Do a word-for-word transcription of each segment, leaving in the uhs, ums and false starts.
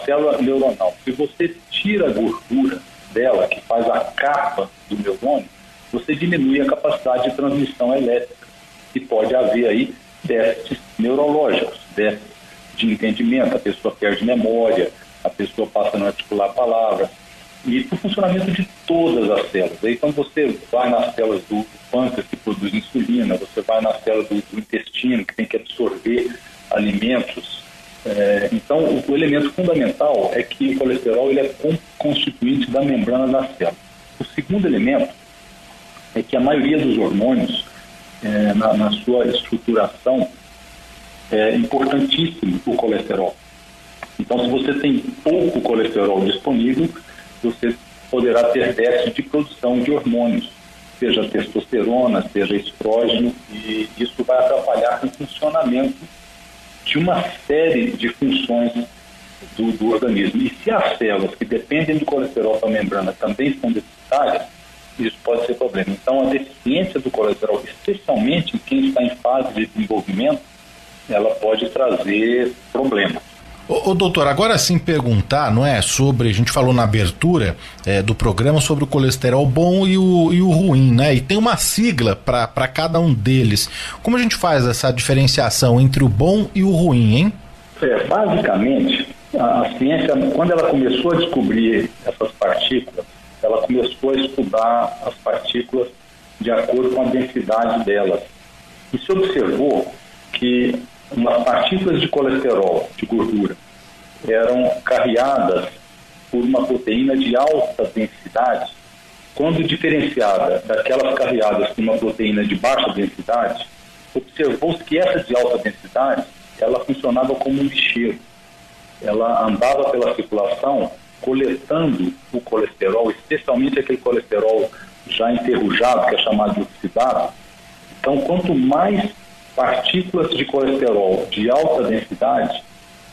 célula neuronal. Se você tira a gordura dela, que faz a capa do neurônio, você diminui a capacidade de transmissão elétrica. E pode haver aí déficits neurológicos, déficits de entendimento, a pessoa perde memória, a pessoa passa a não articular palavras. E para o funcionamento de todas as células. Aí quando você vai nas células do pâncreas que produz insulina, você vai nas células do, do intestino que tem que absorver alimentos. É, então o, o elemento fundamental é que o colesterol ele é constituinte da membrana da célula. O segundo elemento é que a maioria dos hormônios, é, na, na sua estruturação, é importantíssimo o colesterol. Então se você tem pouco colesterol disponível, você poderá ter déficit de produção de hormônios, seja testosterona, seja estrógeno, e isso vai atrapalhar o funcionamento de uma série de funções do, do organismo. E se as células que dependem do colesterol para a membrana também são deficitárias, isso pode ser problema. Então, a deficiência do colesterol, especialmente em quem está em fase de desenvolvimento, ela pode trazer problemas. Ô, ô doutor, agora sim perguntar, não é, sobre, a gente falou na abertura é, do programa sobre o colesterol bom e o, e o ruim, né, e tem uma sigla para cada um deles. Como a gente faz essa diferenciação entre o bom e o ruim, hein? É, basicamente, a, a ciência, quando ela começou a descobrir essas partículas, ela começou a estudar as partículas de acordo com a densidade delas. E se observou que umas partículas de colesterol, de gordura, eram carreadas por uma proteína de alta densidade. Quando diferenciada daquelas carreadas por uma proteína de baixa densidade, observou-se que essa de alta densidade, ela funcionava como um lixeiro. Ela andava pela circulação coletando o colesterol, especialmente aquele colesterol já enferrujado, que é chamado de oxidado. Então, quanto mais partículas de colesterol de alta densidade,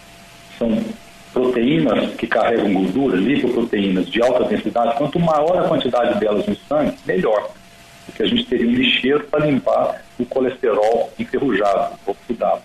são proteínas que carregam gordura, lipoproteínas de alta densidade, quanto maior a quantidade delas no sangue, melhor. Porque a gente teria um lixeiro para limpar o colesterol enferrujado, oxidado.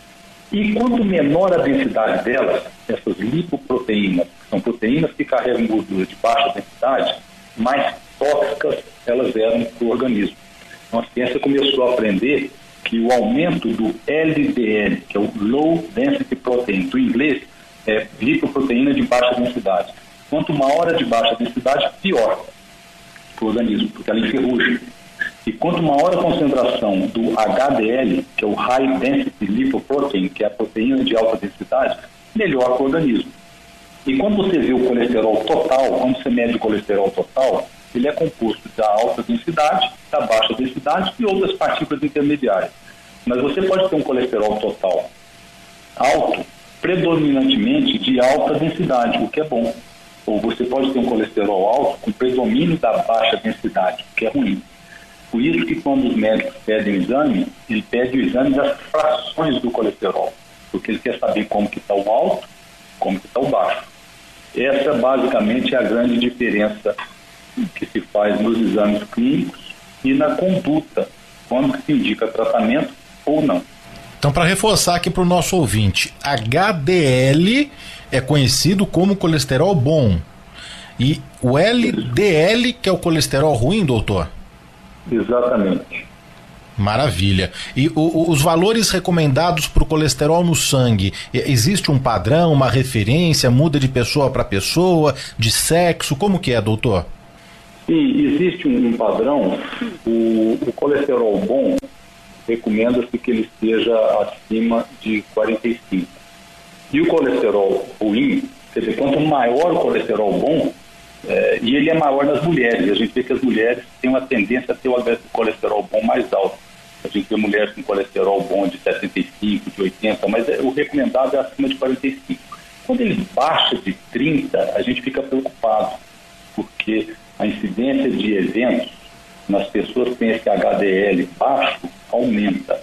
E quanto menor a densidade delas, essas lipoproteínas, que são proteínas que carregam gordura de baixa densidade, mais tóxicas elas eram para o organismo. Então a ciência começou a aprender que o aumento do L D L, que é o Low Density Protein, do inglês, é lipoproteína de baixa densidade. Quanto maior a de baixa densidade, pior para o organismo, porque ela enferruja. E quanto maior a concentração do H D L, que é o High Density Lipoprotein, que é a proteína de alta densidade, melhor para o organismo. E quando você vê o colesterol total, quando você mede o colesterol total, ele é composto da alta densidade, da baixa densidade e outras partículas intermediárias. Mas você pode ter um colesterol total alto, predominantemente de alta densidade, o que é bom. Ou você pode ter um colesterol alto com predomínio da baixa densidade, o que é ruim. Por isso que quando os médicos pedem o exame, ele pede o exame das frações do colesterol, porque ele quer saber como que está o alto, como que está o baixo. Essa basicamente é a grande diferença que se faz nos exames clínicos e na conduta, quando se indica tratamento ou não. Então, para reforçar aqui para o nosso ouvinte, H D L é conhecido como colesterol bom. E o L D L, que é o colesterol ruim, doutor? Exatamente. Maravilha. E o, o, os valores recomendados para o colesterol no sangue, existe um padrão, uma referência, muda de pessoa para pessoa, de sexo, como que é, doutor? Sim, existe um, um padrão. O, o colesterol bom recomenda-se que ele esteja acima de quarenta e cinco. E o colesterol ruim, quer dizer, quanto maior o colesterol bom, é, e ele é maior nas mulheres. A gente vê que as mulheres têm uma tendência a ter o colesterol bom mais alto. A gente vê mulheres com colesterol bom de setenta e cinco, de oitenta, mas é, o recomendado é acima de quarenta e cinco. Quando ele baixa de trinta, a gente fica preocupado, porque a incidência de eventos nas pessoas que têm esse H D L baixo aumenta.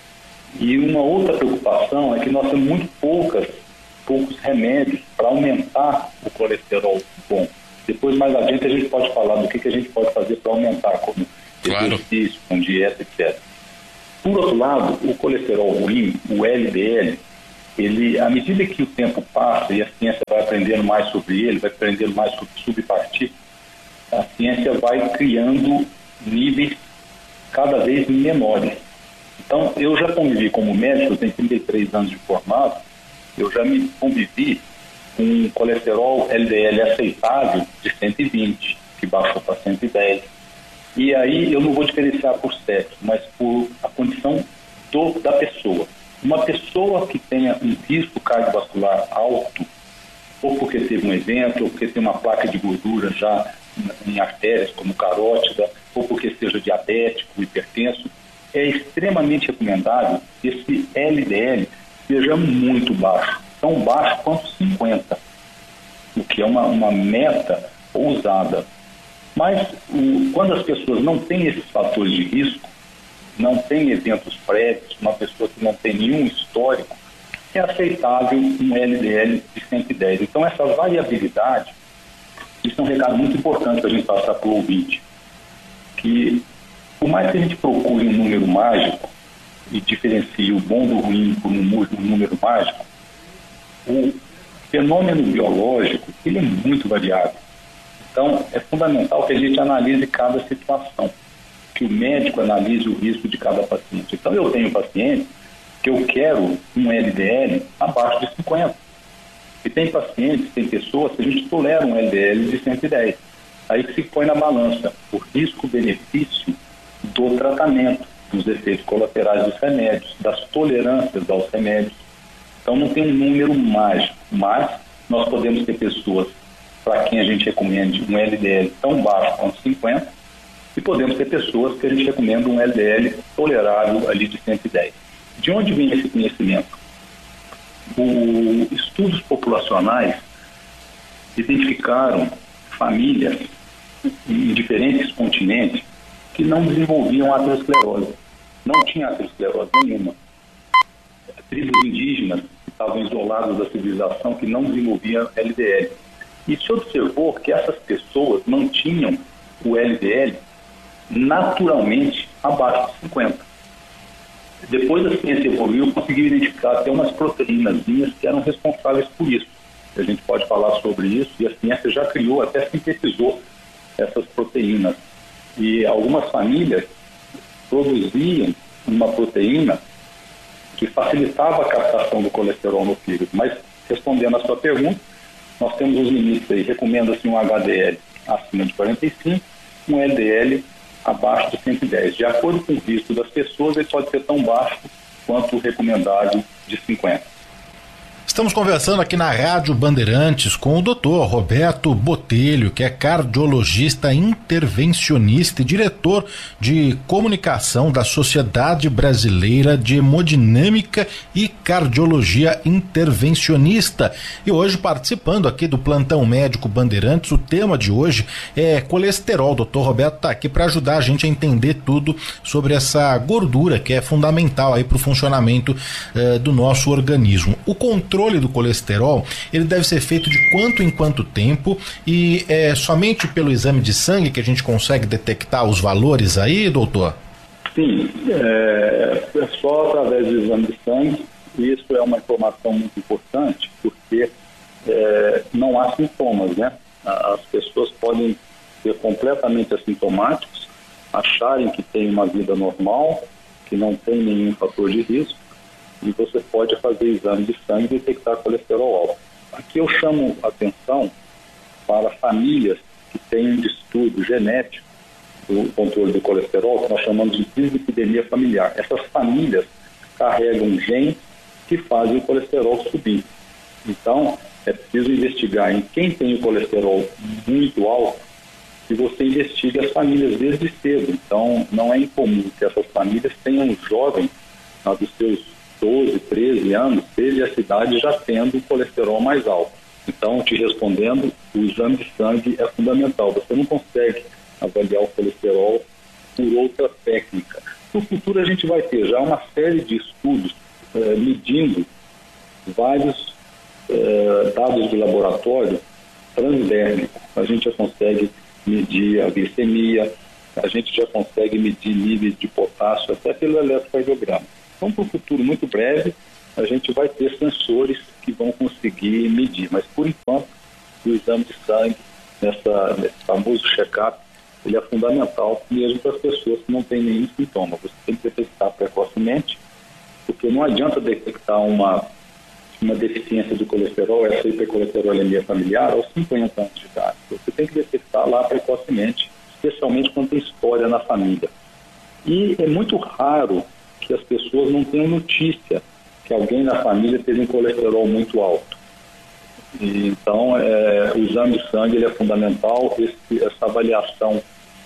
E uma outra preocupação é que nós temos muito poucas, poucos remédios para aumentar o colesterol bom. Depois, mais adiante, a gente pode falar do que, que a gente pode fazer para aumentar, como claro. Exercício, com dieta, etcétera. Por outro lado, o colesterol ruim, o L D L, ele, à medida que o tempo passa e a ciência vai aprendendo mais sobre ele, vai aprendendo mais sobre subpartículas, a ciência vai criando níveis cada vez menores. Então, eu já convivi como médico, eu tenho trinta e três anos de formado, eu já me convivi com um colesterol L D L aceitável de cento e vinte, que baixou para cento e dez. E aí eu não vou diferenciar por sexo, mas por a condição do, da pessoa. Uma pessoa que tenha um risco cardiovascular alto, ou porque teve um evento, ou porque tem uma placa de gordura já em artérias, como carótida, ou porque seja diabético, hipertenso, é extremamente recomendável que esse L D L seja muito baixo, tão baixo quanto cinquenta, o que é uma, uma meta ousada. Mas o, quando as pessoas não têm esses fatores de risco, não têm eventos prévios, uma pessoa que não tem nenhum histórico, é aceitável um L D L de cento e dez. Então, essa variabilidade, isso é um recado muito importante para a gente passar para o ouvinte, que por mais que a gente procure um número mágico e diferencie o bom do ruim por um número mágico, o fenômeno biológico, ele é muito variável. Então, é fundamental que a gente analise cada situação, que o médico analise o risco de cada paciente. Então, eu tenho pacientes que eu quero um L D L abaixo de cinquenta. E tem pacientes, tem pessoas que a gente tolera um L D L de cento e dez. Aí que se põe na balança o risco-benefício do tratamento, dos efeitos colaterais dos remédios, das tolerâncias aos remédios. Então, não tem um número mágico, mas nós podemos ter pessoas para quem a gente recomende um L D L tão baixo quanto cinquenta, e podemos ter pessoas que a gente recomenda um L D L tolerável ali de cento e dez. De onde vem esse conhecimento? O, estudos populacionais identificaram famílias em diferentes continentes que não desenvolviam aterosclerose. Não tinha aterosclerose nenhuma. Tribos indígenas que estavam isoladas da civilização que não desenvolviam L D L. E se observou que essas pessoas mantinham o L D L naturalmente abaixo de cinquenta. Depois a ciência evoluiu, conseguiu identificar até umas proteínazinhas que eram responsáveis por isso. A gente pode falar sobre isso, e a ciência já criou, até sintetizou essas proteínas. E algumas famílias produziam uma proteína que facilitava a captação do colesterol no fígado. Mas, respondendo à sua pergunta, nós temos os limites aí. Recomenda-se um H D L acima de quarenta e cinco, um L D L abaixo de cento e dez. De acordo com o risco das pessoas, ele pode ser tão baixo quanto o recomendado de cinquenta. Estamos conversando aqui na Rádio Bandeirantes com o doutor Roberto Botelho, que é cardiologista intervencionista e diretor de comunicação da Sociedade Brasileira de Hemodinâmica e Cardiologia Intervencionista. E hoje, participando aqui do Plantão Médico Bandeirantes, o tema de hoje é colesterol. O doutor Roberto está aqui para ajudar a gente a entender tudo sobre essa gordura que é fundamental aí para o funcionamento eh, do nosso organismo. O controle O controle do colesterol, ele deve ser feito de quanto em quanto tempo, e é somente pelo exame de sangue que a gente consegue detectar os valores aí, doutor? Sim, é, é só através do exame de sangue. Isso é uma informação muito importante, porque é, não há sintomas, né? As pessoas podem ser completamente assintomáticos, acharem que têm uma vida normal, que não tem nenhum fator de risco, e você pode fazer exame de sangue e detectar colesterol alto. Aqui eu chamo a atenção para famílias que têm um distúrbio genético do controle do colesterol, que nós chamamos de dislipidemia familiar. Essas famílias carregam genes que fazem o colesterol subir. Então, é preciso investigar em quem tem o colesterol muito alto, e você investiga as famílias desde cedo. Então, não é incomum que essas famílias tenham jovens, ah, dos seus doze, treze anos, desde a cidade já tendo o colesterol mais alto. Então, te respondendo, o exame de sangue é fundamental. Você não consegue avaliar o colesterol por outra técnica. No futuro a gente vai ter já uma série de estudos eh, medindo vários eh, dados de laboratório transdérmicos. A gente já consegue medir a glicemia, a gente já consegue medir níveis de potássio até pelo eletrocardiograma. Então, para o futuro muito breve, a gente vai ter sensores que vão conseguir medir. Mas, por enquanto, o exame de sangue, nessa, nesse famoso check-up, ele é fundamental mesmo para as pessoas que não têm nenhum sintoma. Você tem que detectar precocemente, porque não adianta detectar uma, uma deficiência de colesterol, essa hipercolesterolemia familiar, aos cinquenta anos de idade. Você tem que detectar lá precocemente, especialmente quando tem história na família. E é muito raro que as pessoas não tenham notícia que alguém na família teve um colesterol muito alto. E, então, é, o exame de sangue ele é fundamental, esse, essa avaliação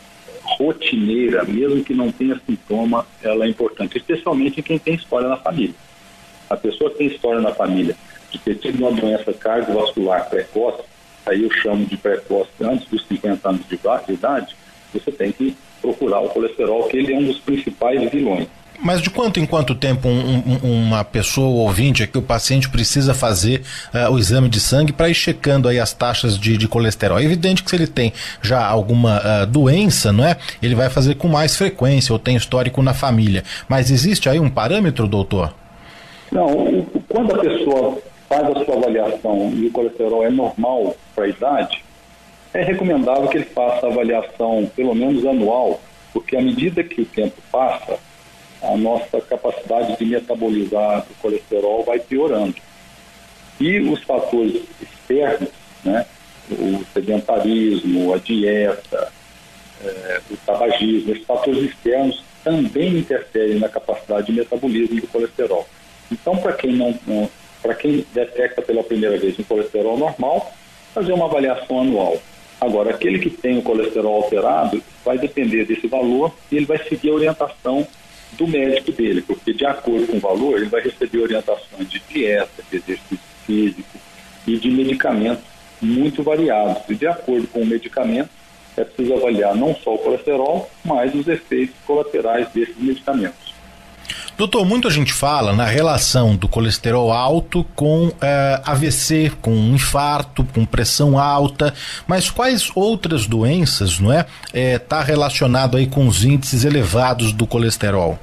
rotineira, mesmo que não tenha sintoma, ela é importante, especialmente em quem tem história na família. A pessoa que tem história na família de ter tido uma doença cardiovascular precoce, aí eu chamo de precoce antes dos cinquenta anos de idade, você tem que procurar o colesterol, que ele é um dos principais vilões. Mas de quanto em quanto tempo um, um, uma pessoa ouvinte, que o paciente precisa fazer uh, o exame de sangue para ir checando aí as taxas de, de colesterol? É evidente que se ele tem já alguma uh, doença, não é? Ele vai fazer com mais frequência ou tem histórico na família. Mas existe aí um parâmetro, doutor? Não, quando a pessoa faz a sua avaliação e o colesterol é normal para a idade, é recomendável que ele faça a avaliação pelo menos anual, porque à medida que o tempo passa, a nossa capacidade de metabolizar o colesterol vai piorando. E os fatores externos, né, o sedentarismo, a dieta, é, o tabagismo, esses fatores externos também interferem na capacidade de metabolismo do colesterol. Então, para quem não, não para quem detecta pela primeira vez um colesterol normal, fazer uma avaliação anual. Agora, aquele que tem o colesterol alterado vai depender desse valor e ele vai seguir a orientação do médico dele, porque de acordo com o valor ele vai receber orientações de dieta, de exercício físico e de medicamentos muito variados. E de acordo com o medicamento é preciso avaliar não só o colesterol, mas os efeitos colaterais desses medicamentos. Doutor, muita gente fala na relação do colesterol alto com uh, A V C, com infarto, com pressão alta, mas quais outras doenças, não é, está é, relacionado aí com os índices elevados do colesterol?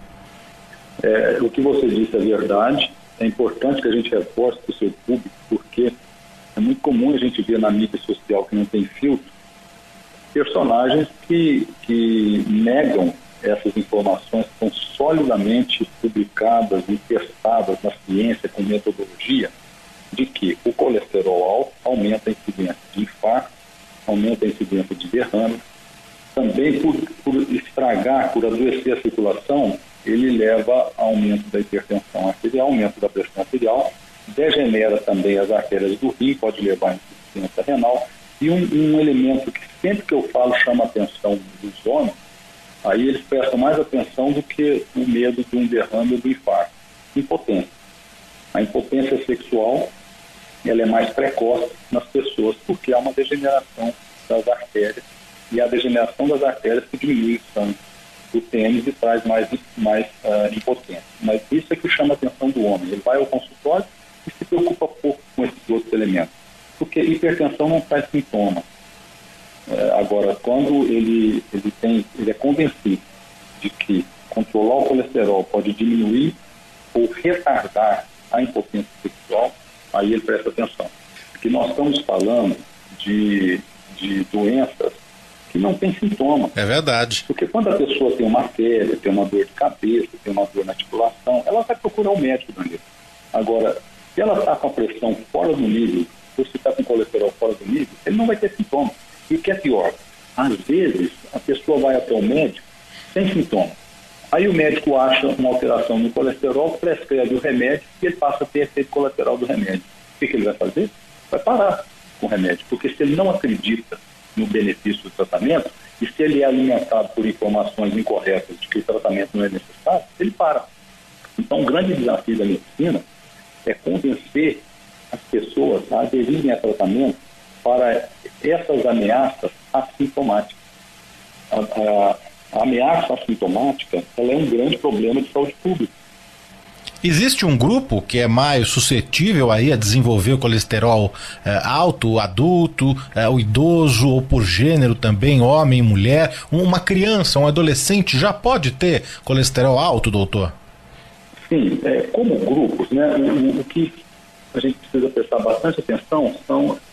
É, o que você disse é verdade, é importante que a gente reforce para o seu público, porque é muito comum a gente ver na mídia social que não tem filtro, personagens que, que negam essas informações que são solidamente publicadas e testadas na ciência com metodologia, de que o colesterol alto aumenta a incidência de infarto, aumenta a incidência de derrame, também por, por estragar, por adoecer a circulação, ele leva a aumento da hipertensão arterial, aumento da pressão arterial, degenera também as artérias do rim, pode levar a insuficiência renal, e um, um elemento que sempre que eu falo chama a atenção dos homens, aí eles prestam mais atenção do que o medo de um derrame ou do infarto. Impotência. A impotência sexual, ela é mais precoce nas pessoas porque há uma degeneração das artérias e a degeneração das artérias que diminui o sangue do tênis e traz mais, mais uh, impotência. Mas isso é que chama a atenção do homem. Ele vai ao consultório e se preocupa pouco com esses outros elementos. Porque hipertensão não traz sintoma. Agora, quando ele, ele, tem, ele é convencido de que controlar o colesterol pode diminuir ou retardar a impotência sexual, aí ele presta atenção. Porque nós estamos falando de, de doenças que não têm sintoma. É verdade. Porque quando a pessoa tem uma febre, tem uma dor de cabeça, tem uma dor na articulação, ela vai procurar o médico, Danilo. Agora, se ela está com a pressão fora do nível, ou se está com o colesterol fora do nível, ele não vai ter sintoma. E o que é pior, às vezes a pessoa vai até o médico sem sintoma. Aí o médico acha uma alteração no colesterol, prescreve o remédio e ele passa a ter efeito colateral do remédio. O que, que ele vai fazer? Vai parar com o remédio, porque se ele não acredita no benefício do tratamento e se ele é alimentado por informações incorretas de que o tratamento não é necessário, ele para. Então, o grande desafio da medicina é convencer as pessoas a aderirem a tratamento para essas ameaças assintomáticas. A, a, a ameaça assintomática, ela é um grande problema de saúde pública. Existe um grupo que é mais suscetível aí a desenvolver o colesterol eh, alto, o adulto, eh, o idoso, ou por gênero também, homem, mulher? Uma criança, um adolescente já pode ter colesterol alto, doutor? Sim, é, como grupos, né, o, o que a gente precisa prestar bastante atenção são